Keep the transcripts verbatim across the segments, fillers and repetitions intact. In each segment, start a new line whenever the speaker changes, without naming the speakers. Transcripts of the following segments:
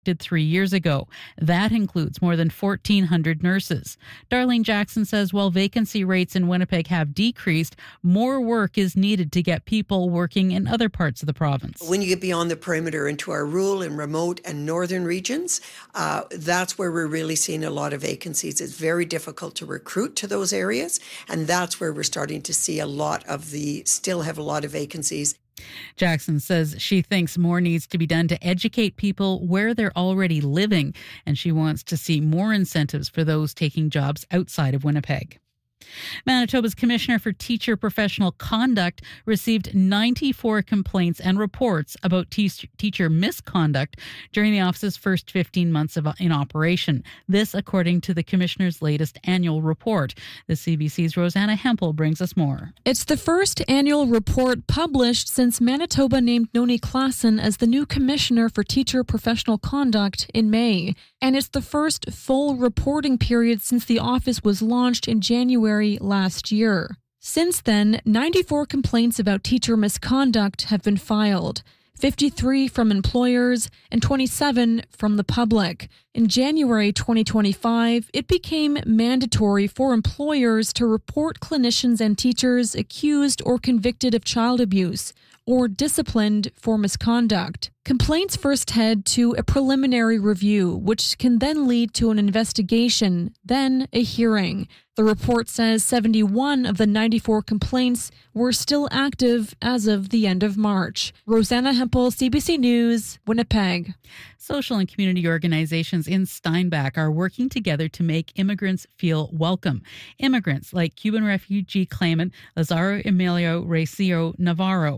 did three years ago. That includes more than fourteen hundred nurses. Darlene Jackson says while vacancy rates in Winnipeg have decreased, more work is needed to get people working in other parts of the province.
When you get beyond the perimeter into our rural and remote and northern regions, uh, that's where we're really seeing a lot of vacancies. It's very difficult to recruit to those areas, and that's where we're starting to see a lot of the, still have a lot of vacancies.
Jackson says she thinks more needs to be done to educate people where they're already living, and she wants to see more incentives for those taking jobs outside of Winnipeg. Manitoba's Commissioner for Teacher Professional Conduct received ninety-four complaints and reports about te- teacher misconduct during the office's first fifteen months of, in operation. This, according to the Commissioner's latest annual report. The C B C's Rosanna Hempel brings us more.
It's the first annual report published since Manitoba named Noni Klassen as the new Commissioner for Teacher Professional Conduct in May. And it's the first full reporting period since the office was launched in January last year. Since then, ninety-four complaints about teacher misconduct have been filed, fifty-three from employers and twenty-seven from the public. In January twenty twenty-five, it became mandatory for employers to report clinicians and teachers accused or convicted of child abuse or disciplined for misconduct. Complaints first head to a preliminary review, which can then lead to an investigation, then a hearing. The report says seventy-one of the ninety-four complaints were still active as of the end of March. Rosanna Hempel, C B C News, Winnipeg.
Social and community organizations in Steinbach are working together to make immigrants feel welcome. Immigrants like Cuban refugee claimant Lazaro Emilio Recio Navarro.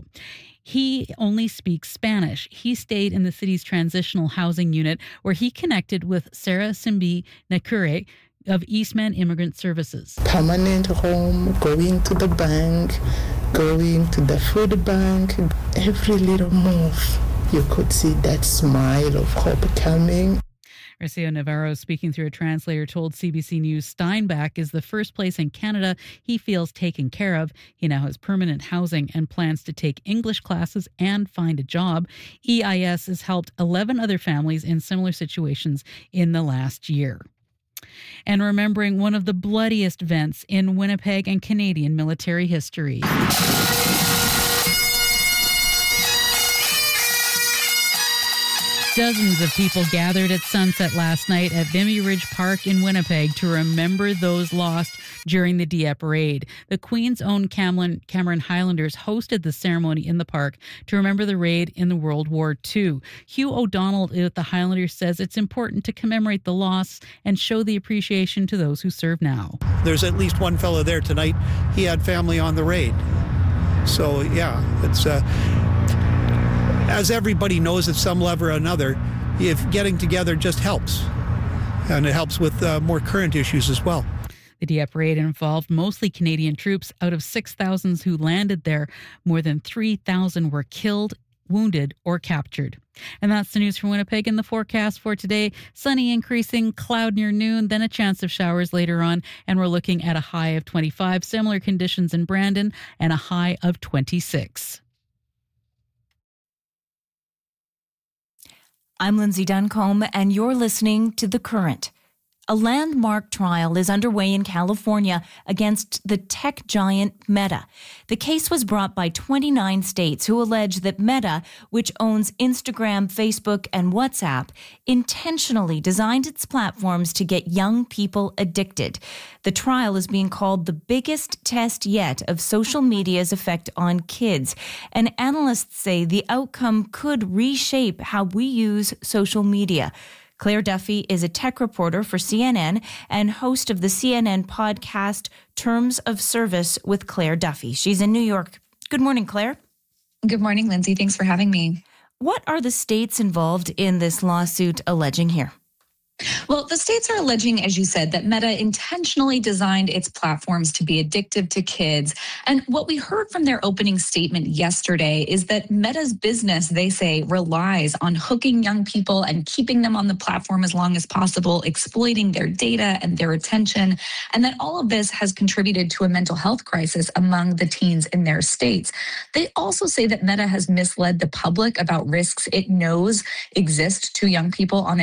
He only speaks Spanish. He stayed in the city's transitional housing unit where he connected with Sarah Simbi Nakure of Eastman Immigrant Services.
Permanent home, going to the bank, going to the food bank, every little move, you could see that smile of hope coming.
Recio Navarro, speaking through a translator, told C B C News Steinbach is the first place in Canada he feels taken care of. He now has permanent housing and plans to take English classes and find a job. E I S has helped eleven other families in similar situations in the last year. And remembering one of the bloodiest events in Winnipeg and Canadian military history. Dozens of people gathered at sunset last night at Vimy Ridge Park in Winnipeg to remember those lost during the Dieppe raid. The Queen's Own Cameron, Cameron Highlanders hosted the ceremony in the park to remember the raid in the World War Two. Hugh O'Donnell with the Highlanders says it's important to commemorate the loss and show the appreciation to those who serve now.
There's at least one fellow there tonight. He had family on the raid. So, yeah, it's... Uh, As everybody knows at some level or another, if getting together just helps. And it helps with uh, more current issues as well.
The Dieppe raid involved mostly Canadian troops. Out of six thousand who landed there, more than three thousand were killed, wounded, or captured. And that's the news from Winnipeg. In the forecast for today, sunny increasing, cloud near noon, then a chance of showers later on. And we're looking at a high of twenty-five. Similar conditions in Brandon and a high of twenty-six.
I'm Lindsay Duncombe, and you're listening to The Current. A landmark trial is underway in California against the tech giant Meta. The case was brought by twenty-nine states who allege that Meta, which owns Instagram, Facebook, and WhatsApp, intentionally designed its platforms to get young people addicted. The trial is being called the biggest test yet of social media's effect on kids, and analysts say the outcome could reshape how we use social media. Claire Duffy is a tech reporter for C N N and host of the C N N podcast Terms of Service with Claire Duffy. She's in New York. Good morning, Claire.
Good morning, Lindsay. Thanks for having me.
What are the states involved in this lawsuit alleging here?
Well, the states are alleging, as you said, that Meta intentionally designed its platforms to be addictive to kids. And what we heard from their opening statement yesterday is that Meta's business, they say, relies on hooking young people and keeping them on the platform as long as possible, exploiting their data and their attention, and that all of this has contributed to a mental health crisis among the teens in their states. They also say that Meta has misled the public about risks it knows exist to young people on